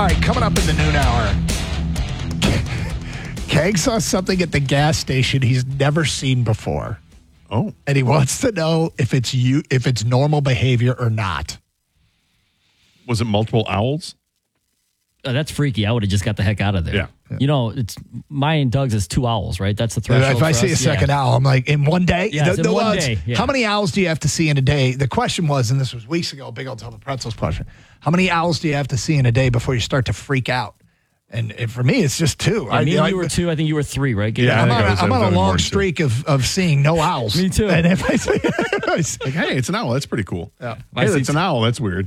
All right, coming up in the noon hour. Keg saw something at the gas station he's never seen before. Oh. And he wants to know if it's normal behavior or not. Was it multiple owls? That's freaky. I would have just got the heck out of there. Yeah. You know, it's mine and Doug's is 2 owls, right? That's the threshold. If I see a second owl, I'm like, in one day? Yes, in one day. Yeah. How many owls do you have to see in a day? The question was, and this was weeks ago, Big Old Tub of Pretzels question. How many owls do you have to see in a day before you start to freak out? And for me, it's just 2. You were 2. I think you were 3, right? Gabe? Yeah, I'm on a long streak of seeing no owls. Me too. And if I see, Like, hey, it's an owl. That's pretty cool. Yeah. Hey, it's an owl. That's weird.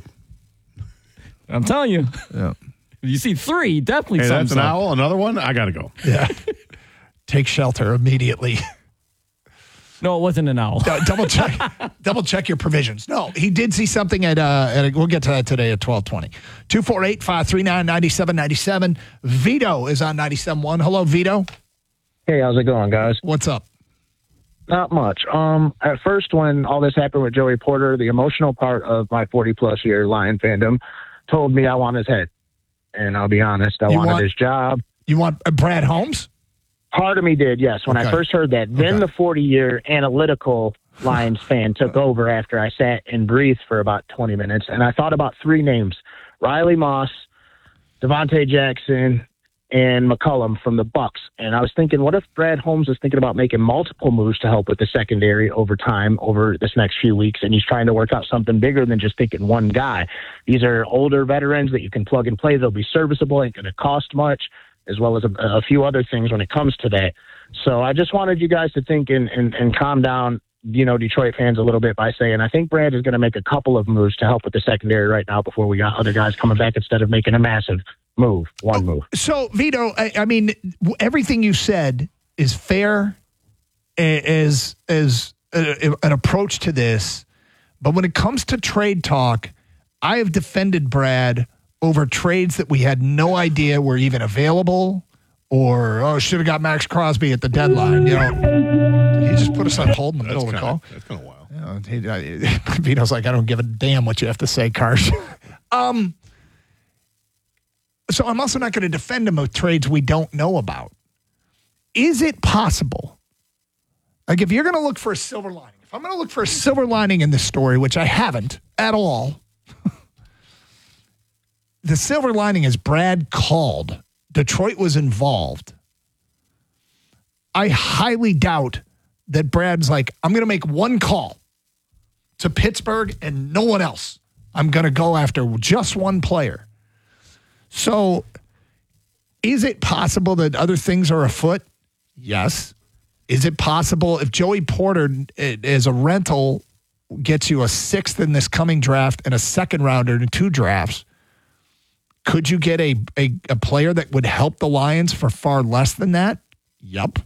I'm telling you. Yeah. You see 3, definitely Hey, something. that's an owl. Another one? I got to go. Yeah. Take shelter immediately. No, it wasn't an owl. Double check your provisions. No, he did see something at we'll get to that today at 12:20. 248-539-9797. Vito is on 97.1. Hello, Vito. Hey, how's it going, guys? What's up? Not much. At first, when all this happened with Joey Porter, the emotional part of my 40-plus year Lion fandom told me I want his head. And I'll be honest, I wanted his job. You want Brad Holmes? Part of me did, yes, when I first heard that. Then the 40-year analytical Lions fan took over after I sat and breathed for about 20 minutes. And I thought about 3 names, Riley Moss, Devontae Jackson, and McCollum from the Bucks. And I was thinking, what if Brad Holmes is thinking about making multiple moves to help with the secondary over time, over this next few weeks, and he's trying to work out something bigger than just thinking one guy. These are older veterans that you can plug and play. They'll be serviceable, ain't going to cost much, as well as a few other things when it comes to that. So I just wanted you guys to think and calm down, Detroit fans a little bit by saying, I think Brad is going to make a couple of moves to help with the secondary right now before we got other guys coming back instead of making a massive move, one move. So, Vito, I mean, everything you said is fair as an approach to this. But when it comes to trade talk, I have defended Brad over trades that we had no idea were even available, or should have got Max Crosby at the deadline. Did he just put us on hold in the middle of the call? That's kind of wild. Vito's like, I don't give a damn what you have to say, Carson. So I'm also not going to defend him with trades we don't know about. Is it possible? Like, if you're going to look for a silver lining, if I'm going to look for a silver lining in this story, which I haven't at all, the silver lining is Brad called. Detroit was involved. I highly doubt that Brad's like, I'm going to make one call to Pittsburgh and no one else. I'm going to go after just one player. So is it possible that other things are afoot? Yes. Is it possible if Joey Porter as a rental gets you a 6th in this coming draft and a 2nd rounder in 2 drafts, could you get a player that would help the Lions for far less than that? Yup.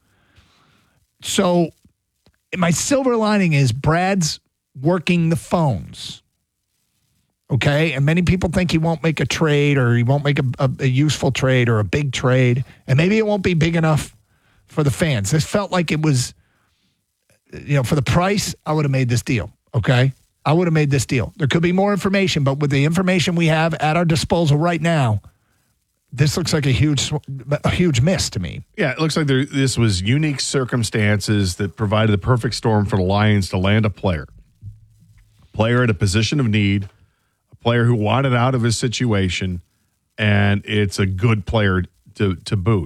So my silver lining is Brad's working the phones. Okay, and many people think he won't make a trade or he won't make a useful trade or a big trade, and maybe it won't be big enough for the fans. This felt like it was, for the price, I would have made this deal, okay? I would have made this deal. There could be more information, but with the information we have at our disposal right now, this looks like a huge miss to me. Yeah, it looks like this was unique circumstances that provided the perfect storm for the Lions to land a player. Player at a position of need, player who wanted out of his situation, and it's a good player to boot.